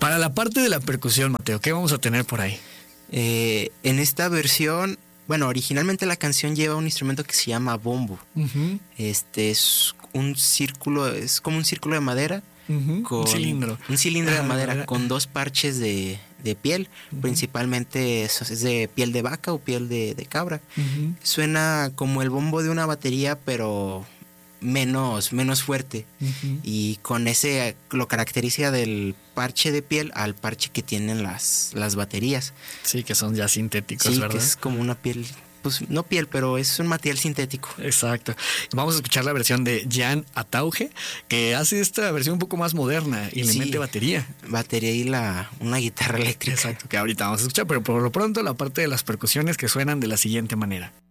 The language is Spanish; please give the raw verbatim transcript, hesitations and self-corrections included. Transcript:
Para la parte de la percusión, Mateo, ¿qué vamos a tener por ahí? Eh, en esta versión, bueno, originalmente la canción lleva un instrumento que se llama bombo. Uh-huh. Este es un círculo, es como un círculo de madera. Uh-huh. Con un cilindro. Un cilindro ah, de madera, madera con dos parches de, de piel. Uh-huh. Principalmente es, es de piel de vaca o piel de, de cabra. Uh-huh. Suena como el bombo de una batería, pero menos, menos fuerte. Uh-huh. Y con ese lo caracteriza del parche de piel al parche que tienen las, las baterías. Sí, que son ya sintéticos, sí, ¿verdad? Que es como una piel... Pues no piel, pero es un material sintético. Exacto. Vamos a escuchar la versión de Jan Atauge, que hace esta versión un poco más moderna y sí, le mete batería. Batería y la, una guitarra eléctrica. Exacto, que ahorita vamos a escuchar, pero por lo pronto la parte de las percusiones que suenan de la siguiente manera.